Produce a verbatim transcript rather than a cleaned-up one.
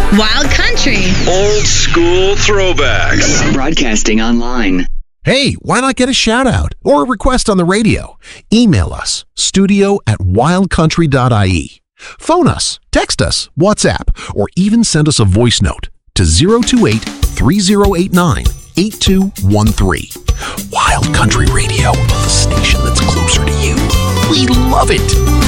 Wild Country. Old school throwbacks. Broadcasting online. Hey, why not get a shout out or a request on the radio? Email us, studio at wildcountry dot I E. Phone us, text us, WhatsApp, or even send us a voice note to zero two eight, three zero eight nine, eight two one three. Wild Country Radio, the station that's closer to you. We love it.